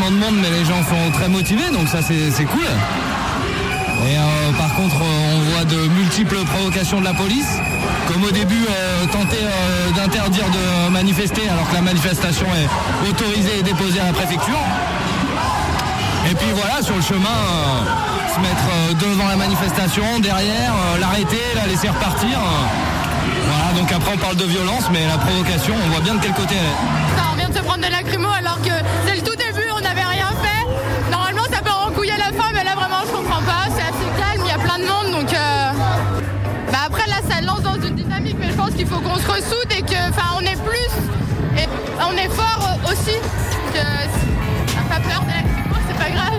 énormément de monde, mais les gens sont très motivés, donc ça c'est cool. Et par contre, on voit de multiples provocations de la police, comme au début tenter d'interdire de manifester alors que la manifestation est autorisée et déposée à la préfecture. Et puis voilà, sur le chemin, se mettre devant la manifestation, derrière, l'arrêter, la laisser repartir. Voilà, donc après on parle de violence, mais la provocation, on voit bien de quel côté elle est. On vient de se prendre de lacrymo alors que c'est le tout début, on n'avait rien fait. Normalement ça peut encouiller la fin, mais là vraiment je comprends pas, c'est assez calme, il y a plein de monde, donc après là ça lance dans une dynamique, mais je pense qu'il faut qu'on se ressoude et on est plus, et on est fort aussi, que ça n'a pas peur des lacrymos, c'est pas grave.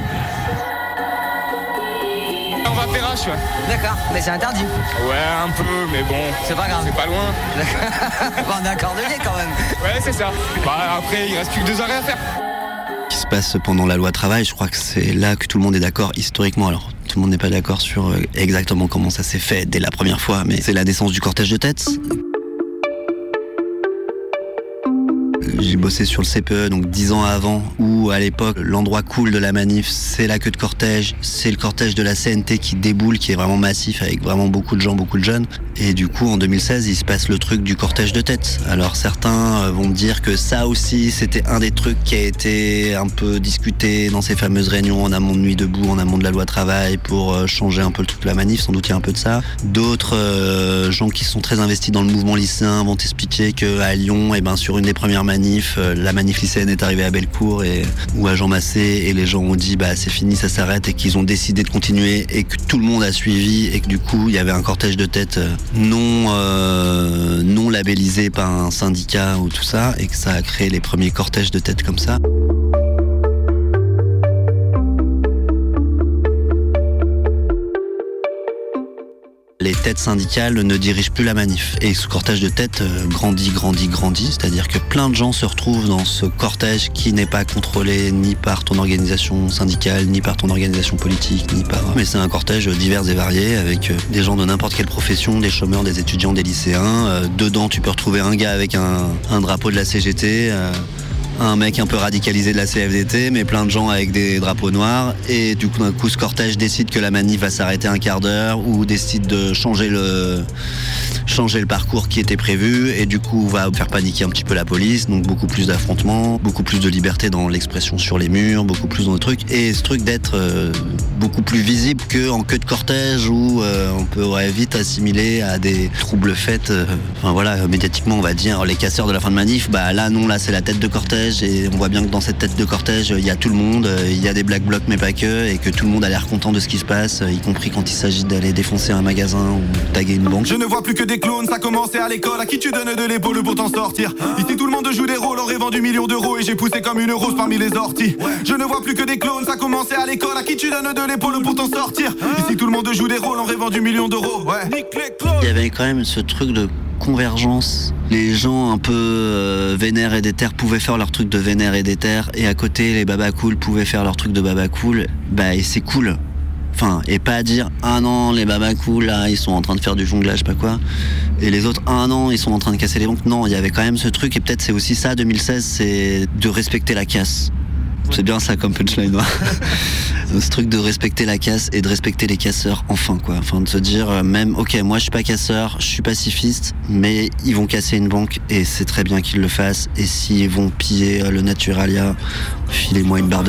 On va Perrache, ouais. D'accord, mais c'est interdit. Ouais, un peu, mais bon. C'est pas grave. C'est pas loin. On est à Cordelier quand même. Ouais, c'est ça. Après, il reste plus que 2 arrêts à faire. Ce qui se passe pendant la loi travail, je crois que c'est là que tout le monde est d'accord historiquement. Alors, tout le monde n'est pas d'accord sur exactement comment ça s'est fait dès la première fois, mais c'est la naissance du cortège de tête. J'ai bossé sur le CPE, donc 10 ans avant, où à l'époque, l'endroit cool de la manif, c'est la queue de cortège, c'est le cortège de la CNT qui déboule, qui est vraiment massif, avec vraiment beaucoup de gens, beaucoup de jeunes. Et du coup, en 2016, il se passe le truc du cortège de tête. Alors certains vont dire que ça aussi, c'était un des trucs qui a été un peu discuté dans ces fameuses réunions en amont de Nuit debout, en amont de la loi travail, pour changer un peu le truc de la manif, sans doute il y a un peu de ça. D'autres gens qui sont très investis dans le mouvement lycéen vont t'expliquer qu'à Lyon, sur une des premières manifs, la manif lycéenne est arrivée à Bellecour ou à Jean Massé, et les gens ont dit c'est fini, ça s'arrête, et qu'ils ont décidé de continuer, et que tout le monde a suivi, et que du coup il y avait un cortège de tête non labellisé par un syndicat ou tout ça, et que ça a créé les premiers cortèges de tête comme ça. Les têtes syndicales ne dirigent plus la manif. Et ce cortège de tête grandit. C'est-à-dire que plein de gens se retrouvent dans ce cortège qui n'est pas contrôlé ni par ton organisation syndicale, ni par ton organisation politique, Mais c'est un cortège divers et varié, avec des gens de n'importe quelle profession, des chômeurs, des étudiants, des lycéens. Dedans, tu peux retrouver un gars avec un drapeau de la CGT, un mec un peu radicalisé de la CFDT, mais plein de gens avec des drapeaux noirs. Et du coup, d'un coup, ce cortège décide que la manif va s'arrêter un quart d'heure, ou décide de changer le parcours qui était prévu, et du coup va faire paniquer un petit peu la police. Donc beaucoup plus d'affrontements, beaucoup plus de liberté dans l'expression sur les murs, beaucoup plus dans le truc. Et ce truc d'être beaucoup plus visible qu'en queue de cortège, où on peut vite assimiler à des troubles faits. Médiatiquement, on va dire les casseurs de la fin de manif. Là non, là c'est la tête de cortège. Et on voit bien que dans cette tête de cortège, il y a tout le monde, il y a des black blocs mais pas que, et que tout le monde a l'air content de ce qui se passe, y compris quand il s'agit d'aller défoncer un magasin ou taguer une banque. Je ne vois plus que des clones, ça commençait à l'école. À qui tu donnes de l'épaule pour t'en sortir? Ici tout le monde joue des rôles en rêvant du million d'euros, et j'ai poussé comme une rose parmi les orties. Je ne vois plus que des clones, ça commençait à l'école. À qui tu donnes de l'épaule pour t'en sortir? Ici tout le monde joue des rôles en rêvant du million d'euros. Il y avait quand même ce truc de convergence. Les gens un peu vénères et déter pouvaient faire leur truc de vénère et déter, et à côté les baba cool pouvaient faire leur truc de baba cool. Et c'est cool. Et pas dire non, les baba cool là ils sont en train de faire du jonglage, pas quoi, et les autres non, ils sont en train de casser les banques. Non, il y avait quand même ce truc, et peut-être c'est aussi ça 2016, c'est de respecter la casse. C'est bien ça comme punchline. Ce truc de respecter la casse et de respecter les casseurs, de se dire même, ok, moi je suis pas casseur, je suis pacifiste, mais ils vont casser une banque, et c'est très bien qu'ils le fassent. Et s'ils vont piller le Naturalia, filez-moi une barre de